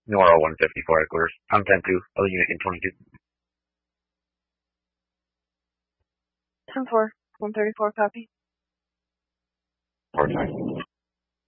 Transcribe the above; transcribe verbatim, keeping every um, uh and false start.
Nora one fifty-four headquarters. I'm ten two, other unit in twenty-two. ten four, one thirty-four, copy. Four nine.